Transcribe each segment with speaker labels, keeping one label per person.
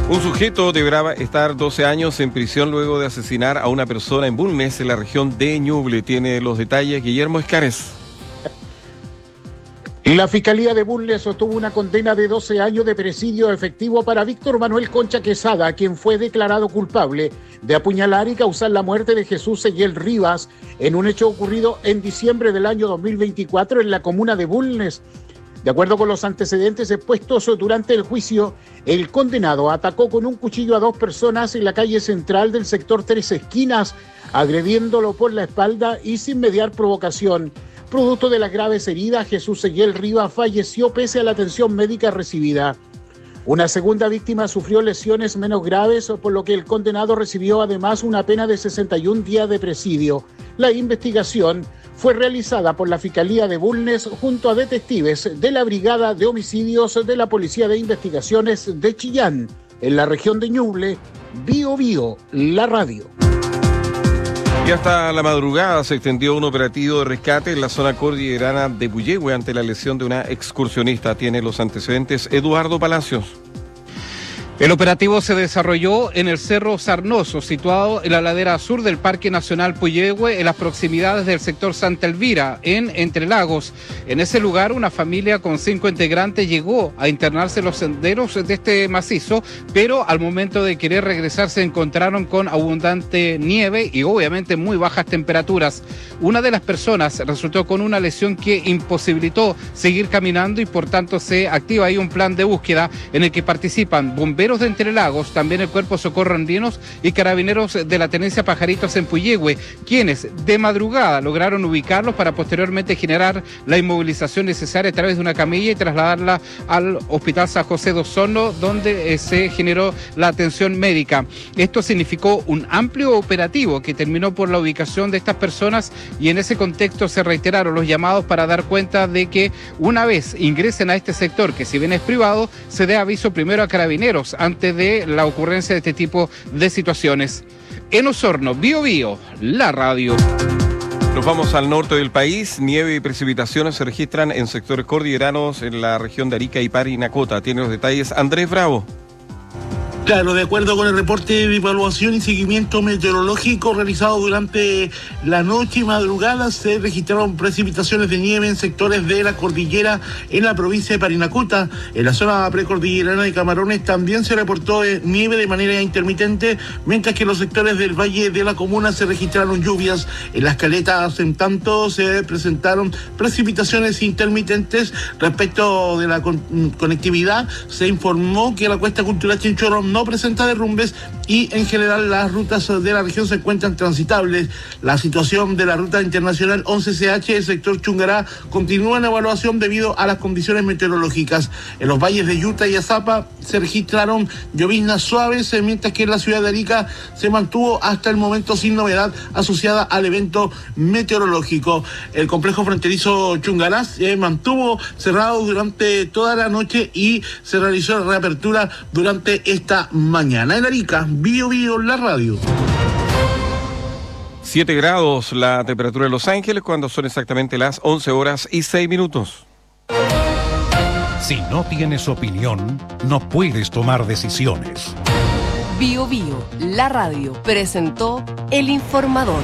Speaker 1: Un sujeto deberá estar 12 años en prisión luego de asesinar a una persona en Bulnes, en la región de Ñuble. Tiene los detalles Guillermo Escares.
Speaker 2: La Fiscalía de Bulnes sostuvo una condena de 12 años de presidio efectivo para Víctor Manuel Concha Quesada, quien fue declarado culpable de apuñalar y causar la muerte de Jesús Seguel Rivas en un hecho ocurrido en diciembre del año 2024 en la comuna de Bulnes. De acuerdo con los antecedentes expuestos durante el juicio, el condenado atacó con un cuchillo a 2 personas en la calle central del sector Tres Esquinas, agrediéndolo por la espalda y sin mediar provocación. Producto de las graves heridas, Jesús Seguel Rivas falleció pese a la atención médica recibida. Una segunda víctima sufrió lesiones menos graves, por lo que el condenado recibió además una pena de 61 días de presidio. La investigación fue realizada por la Fiscalía de Bulnes junto a detectives de la Brigada de Homicidios de la Policía de Investigaciones de Chillán, en la región de Ñuble. Bio Bio, la radio.
Speaker 1: Y hasta la madrugada se extendió un operativo de rescate en la zona cordillerana de Puyehue ante la lesión de una excursionista. Tiene los antecedentes Eduardo Palacios.
Speaker 3: El operativo se desarrolló en el Cerro Sarnoso, situado en la ladera sur del Parque Nacional Puyehue, en las proximidades del sector Santa Elvira, en Entre Lagos. En ese lugar, una familia con 5 integrantes llegó a internarse en los senderos de este macizo, pero al momento de querer regresar se encontraron con abundante nieve y obviamente muy bajas temperaturas. Una de las personas resultó con una lesión que imposibilitó seguir caminando y por tanto se activa ahí un plan de búsqueda en el que participan bomberos de Entre Lagos, también el Cuerpo Socorro Andinos y carabineros de la Tenencia Pajaritos en Puyehue, quienes de madrugada lograron ubicarlos para posteriormente generar la inmovilización necesaria a través de una camilla y trasladarla al Hospital San José de Osorno, donde se generó la atención médica. Esto significó un amplio operativo que terminó por la ubicación de estas personas y en ese contexto se reiteraron los llamados para dar cuenta de que una vez ingresen a este sector, que si bien es privado, se dé aviso primero a carabineros antes de la ocurrencia de este tipo de situaciones. En Osorno, Bio Bio, la radio.
Speaker 1: Nos vamos al norte del país. Nieve y precipitaciones se registran en sectores cordilleranos en la región de Arica y Parinacota. Tiene los detalles Andrés Bravo.
Speaker 4: Claro, de acuerdo con el reporte de evaluación y seguimiento meteorológico realizado durante la noche y madrugada, se registraron precipitaciones de nieve en sectores de la cordillera en la provincia de Parinacota. En la zona precordillerana de Camarones también se reportó nieve de manera intermitente, mientras que en los sectores del valle de la comuna se registraron lluvias. En las caletas, en tanto, se presentaron precipitaciones intermitentes. Respecto de la conectividad, se informó que la cuesta cultural Chinchorro no presenta derrumbes y en general las rutas de la región se encuentran transitables. La situación de la ruta internacional 11CH del sector Chungará continúa en evaluación debido a las condiciones meteorológicas. En los valles de Yuta y Azapa se registraron lloviznas suaves, mientras que en la ciudad de Arica se mantuvo hasta el momento sin novedad asociada al evento meteorológico. El complejo fronterizo Chungará se mantuvo cerrado durante toda la noche y se realizó la reapertura durante esta mañana. En Arica, Bio Bio, la radio.
Speaker 1: 7 grados la temperatura en Los Ángeles cuando son exactamente las 11:06.
Speaker 5: Si no tienes opinión, no puedes tomar decisiones.
Speaker 6: Bio Bio, la radio, presentó El Informador.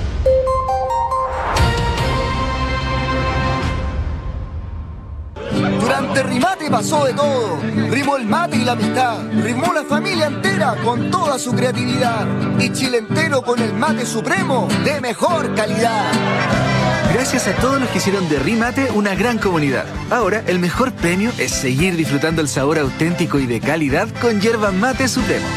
Speaker 7: Durante Rimate pasó de todo. Rimó el mate y la amistad. Rimó la familia entera con toda su creatividad. Y Chile entero con el mate supremo de mejor calidad.
Speaker 8: Gracias a todos los que hicieron de Rimate una gran comunidad. Ahora, el mejor premio es seguir disfrutando el sabor auténtico y de calidad con yerba mate supremo.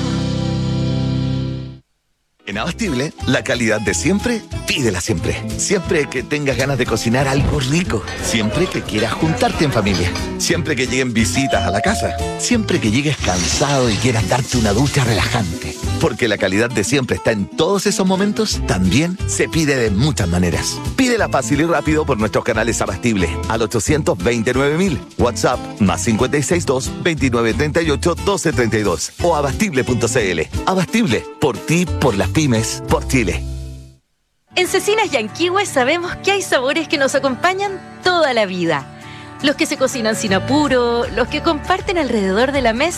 Speaker 9: En Abastible, la calidad de siempre, pídela siempre. Siempre que tengas ganas de cocinar algo rico. Siempre que quieras juntarte en familia. Siempre que lleguen visitas a la casa. Siempre que llegues cansado y quieras darte una ducha relajante. Porque la calidad de siempre está en todos esos momentos, también se pide de muchas maneras. Pídela fácil y rápido por nuestros canales Abastible al 829.000, WhatsApp más 562-2938-1232 o abastible.cl. Abastible, por ti, por las pymes, por Chile.
Speaker 10: En Cecinas Yanquihue sabemos que hay sabores que nos acompañan toda la vida. Los que se cocinan sin apuro, los que comparten alrededor de la mesa